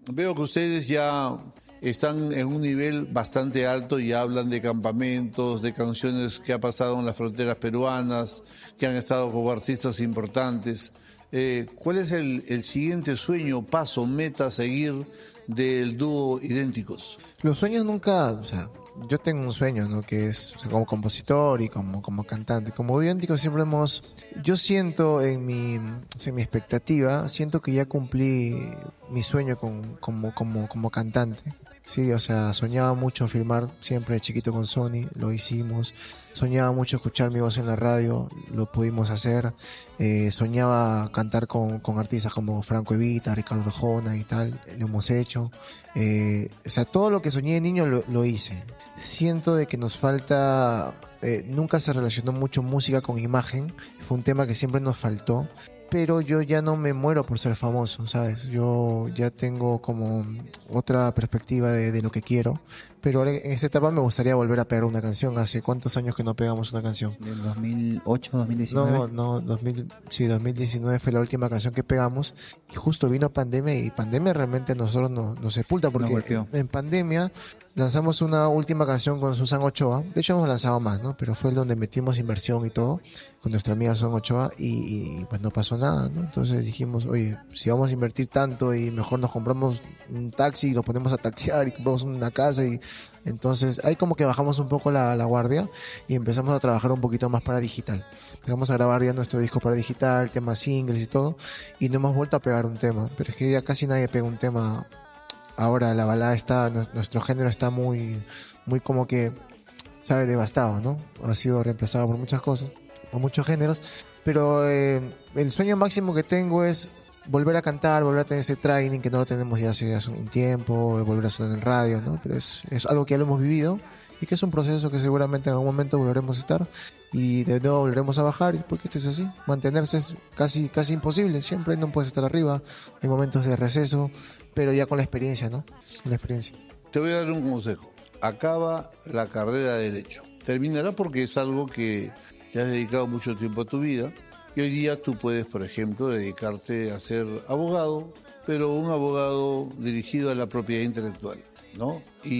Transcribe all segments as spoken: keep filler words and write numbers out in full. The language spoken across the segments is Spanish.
veo que ustedes ya están en un nivel bastante alto y hablan de campamentos, de canciones que ha pasado en las fronteras peruanas, que han estado con artistas importantes. Eh, ¿Cuál es el, el siguiente sueño, paso, meta a seguir del dúo Idénticos? Los sueños nunca, o sea, yo tengo un sueño, ¿no? Que es, o sea, como compositor y como, como cantante. Como Idénticos siempre hemos, yo siento en mi, o sea, en mi expectativa, siento que ya cumplí mi sueño con, como, como, como cantante. Sí, o sea, soñaba mucho firmar siempre de chiquito con Sony, lo hicimos. Soñaba mucho escuchar mi voz en la radio, lo pudimos hacer. Eh, soñaba cantar con, con artistas como Franco Evita, Ricardo Arjona y tal, lo hemos hecho. Eh, o sea, todo lo que soñé de niño lo, lo hice. Siento de que nos falta, eh, nunca se relacionó mucho música con imagen, fue un tema que siempre nos faltó. Pero yo ya no me muero por ser famoso, ¿sabes? Yo ya tengo como otra perspectiva de, de lo que quiero. Pero ahora en esta etapa me gustaría volver a pegar una canción. ¿Hace cuántos años que no pegamos una canción? ¿Del dos mil ocho, dos mil diecinueve? No, no, dos mil, sí, dos mil diecinueve fue la última canción que pegamos. Y justo vino pandemia y pandemia realmente a nosotros nos, nos sepulta. Porque en, en pandemia lanzamos una última canción con Susan Ochoa. De hecho hemos lanzado más, ¿no? Pero fue el donde metimos inversión y todo con nuestra amiga Susan Ochoa y, y pues no pasó nada, ¿no? Entonces dijimos, oye, si vamos a invertir tanto y mejor nos compramos un taxi y nos ponemos a taxiar y compramos una casa y entonces ahí como que bajamos un poco la, la guardia y empezamos a trabajar un poquito más para digital. Empezamos a grabar ya nuestro disco para digital, temas singles y todo, y no hemos vuelto a pegar un tema, pero es que ya casi nadie pega un tema. Ahora la balada está, nuestro género está muy, muy como que, ¿sabes? Devastado, ¿no? Ha sido reemplazado por muchas cosas, por muchos géneros, pero eh, el sueño máximo que tengo es volver a cantar, volver a tener ese training que no lo tenemos ya hace, hace un tiempo, volver a sonar en radio, ¿no? Pero es, es algo que ya lo hemos vivido y que es un proceso que seguramente en algún momento volveremos a estar y de nuevo volveremos a bajar, porque esto es así, mantenerse es casi, casi imposible, siempre no puedes estar arriba, hay momentos de receso, pero ya con la experiencia, ¿no? Con la experiencia. Te voy a dar un consejo. Acaba la carrera de Derecho. Terminará porque es algo que ya has dedicado mucho tiempo a tu vida y hoy día tú puedes, por ejemplo, dedicarte a ser abogado, pero un abogado dirigido a la propiedad intelectual, ¿no?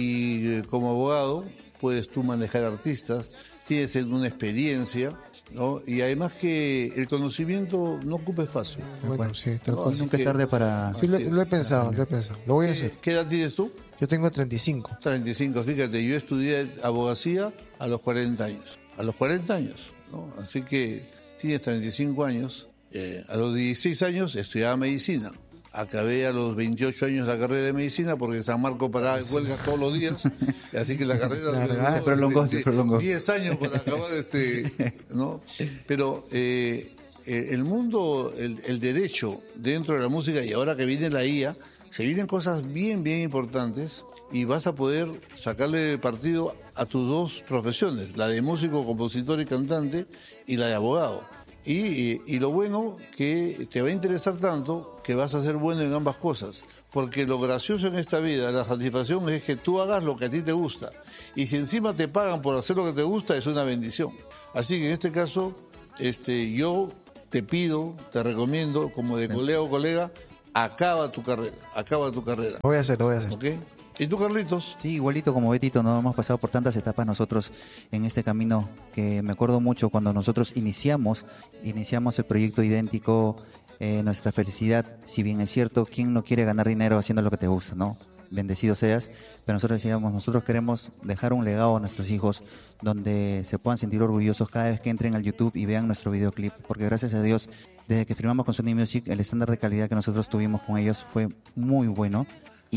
Y eh, como abogado puedes tú manejar artistas, tienes una experiencia, ¿no? Y además que el conocimiento no ocupa espacio. Bueno, sí, te lo No, Y nunca es tarde para... Sí, lo, lo he pensado, lo he pensado. Lo voy a hacer. ¿Qué edad tienes tú? Yo tengo treinta y cinco. treinta y cinco, fíjate, yo estudié abogacía a los cuarenta años. A los cuarenta años, ¿no? Así que tienes treinta y cinco años. Eh, a los dieciséis años estudiaba medicina. Acabé a los veintiocho años la carrera de medicina porque San Marco paraba en huelga todos los días. Así que la carrera la verdad, se prolongó, se prolongó. diez años para acabar este, ¿no? Pero eh, el mundo, el, el derecho dentro de la música, y ahora que viene la I A, se vienen cosas bien, bien importantes y vas a poder sacarle partido a tus dos profesiones, la de músico, compositor y cantante y la de abogado. Y, y, y lo bueno que te va a interesar tanto que vas a ser bueno en ambas cosas. Porque lo gracioso en esta vida, la satisfacción es que tú hagas lo que a ti te gusta. Y si encima te pagan por hacer lo que te gusta, es una bendición. Así que en este caso, este, yo te pido, te recomiendo, como de colega o colega, acaba tu carrera, acaba tu carrera. Lo voy a hacer, lo voy a hacer. ¿Ok? ¿Y tú, Carlitos? Sí, igualito como Betito, no hemos pasado por tantas etapas nosotros en este camino, que me acuerdo mucho cuando nosotros iniciamos, iniciamos el proyecto Idéntico, eh, nuestra felicidad, si bien es cierto, ¿quién no quiere ganar dinero haciendo lo que te gusta, no? Bendecido seas, pero nosotros decíamos, nosotros queremos dejar un legado a nuestros hijos donde se puedan sentir orgullosos cada vez que entren al YouTube y vean nuestro videoclip, porque gracias a Dios, desde que firmamos con Sony Music, el estándar de calidad que nosotros tuvimos con ellos fue muy bueno.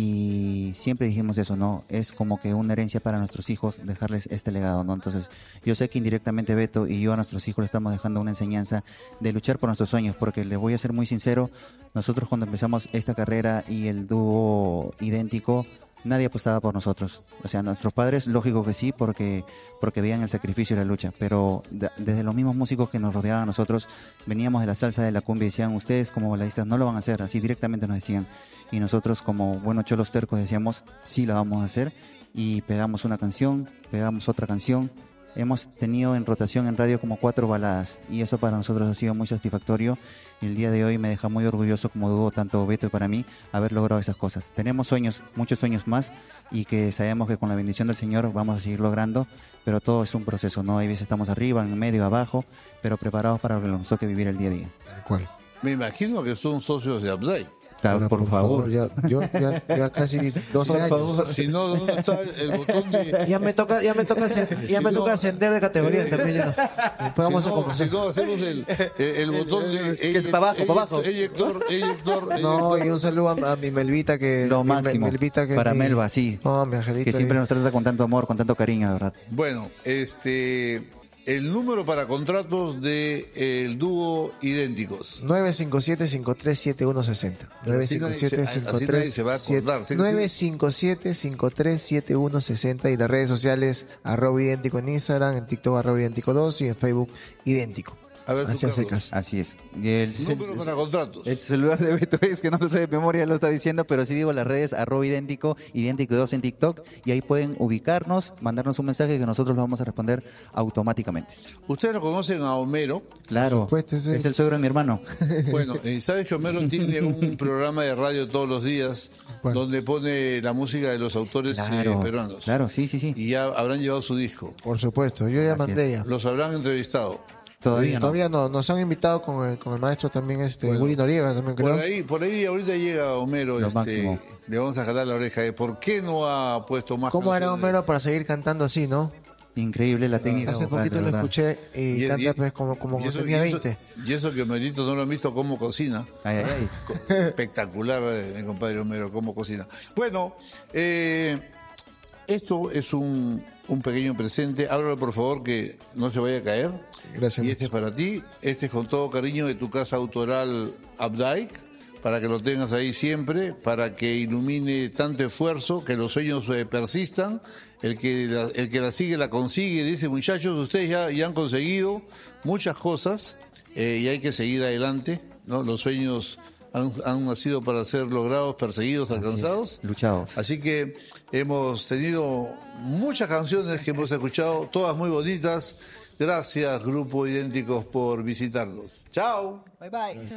Y siempre dijimos eso, ¿no? Es como que una herencia para nuestros hijos dejarles este legado, ¿no? Entonces, yo sé que indirectamente Beto y yo a nuestros hijos les estamos dejando una enseñanza de luchar por nuestros sueños, porque les voy a ser muy sincero, nosotros cuando empezamos esta carrera y el dúo Idéntico, nadie apostaba por nosotros. O sea, nuestros padres, lógico que sí, porque porque veían el sacrificio y la lucha, pero de, desde los mismos músicos que nos rodeaban a nosotros, veníamos de la salsa, de la cumbia, y decían, ustedes como baladistas no lo van a hacer, así directamente nos decían. Y nosotros como buenos cholos tercos decíamos, sí la vamos a hacer, y pegamos una canción, pegamos otra canción, hemos tenido en rotación en radio como cuatro baladas y eso para nosotros ha sido muy satisfactorio. Y el día de hoy me deja muy orgulloso como dúo, tanto Beto y para mí, haber logrado esas cosas. Tenemos sueños, muchos sueños más y que sabemos que con la bendición del Señor vamos a seguir logrando, pero todo es un proceso, ¿no? Hay veces estamos arriba, en medio, abajo, pero preparados para lo que nos toque vivir el día a día. ¿Cuál? Me imagino que son socios de Updike. Claro, Ahora, por, por favor. favor. Ya, yo ya, ya casi doce por años. Favor. Si no, ¿dónde está el botón de...? Ya me toca, ya me toca, ya si me no, toca ascender de categoría también ya. Después vamos si a no, conversar. si no hacemos el, el, el botón de... Que es para abajo, para abajo. Eyector, eyector, No, y un saludo a, a mi Melvita que... Lo mi, máximo. Melvita que para mi, Melba, sí. Oh, mi angelita. Que siempre y... nos trata con tanto amor, con tanto cariño, de verdad. Bueno, este... El número para contratos de el dúo Idénticos. nueve cinco siete, cinco tres siete uno seis cero. nueve cinco siete, cinco tres siete uno seis cero y las redes sociales arroba idéntico en Instagram, en TikTok arroba idéntico dos y en Facebook idéntico. A ver, Así, Así es. Y el, número el, para contratos. El celular de Beto es que no lo sé de memoria, lo está diciendo, pero sí digo las redes arroba idéntico, idéntico dos en TikTok y ahí pueden ubicarnos, mandarnos un mensaje que nosotros lo vamos a responder automáticamente. Ustedes lo conocen a Homero. Claro, supuesto, sí. Es el suegro de mi hermano. Bueno, eh, ¿sabes que Homero tiene un programa de radio todos los días bueno. donde pone la música de los autores claro, eh, peruanos? Claro, sí, sí, sí. Y ya habrán llevado su disco. Por supuesto, yo ya Así mandé es. ya. Los habrán entrevistado. Todavía no. Todavía no. Nos han invitado con el, con el maestro también, este, bueno, Willy Noriega también, creo. Por ahí, por ahí ahorita llega Homero, este, le vamos a jalar la oreja de por qué no ha puesto más ¿Cómo canciones? hará Homero para seguir cantando así, no? Increíble la técnica. Hace vocal, poquito lo escuché y, y canta pues como, como y eso, tenía y eso, veinte. Y eso que Homerito no lo han visto cómo cocina. Ay, ay, ay. Espectacular, eh, mi compadre Homero, cómo cocina. Bueno, eh, esto es un, un pequeño presente. Ábralo, por favor, que no se vaya a caer. Gracias. Y este es para ti. Este es con todo cariño de tu casa autoral Updike, para que lo tengas ahí siempre, para que ilumine tanto esfuerzo, que los sueños eh, persistan. El que, la, el que la sigue, la consigue. Dice, muchachos, ustedes ya, ya han conseguido muchas cosas eh, y hay que seguir adelante, ¿no? Los sueños han, han nacido para ser logrados, perseguidos, alcanzados. Luchados. Así que hemos tenido muchas canciones que hemos escuchado, todas muy bonitas. Gracias, Grupo Idénticos, por visitarnos. Chao. Bye, bye.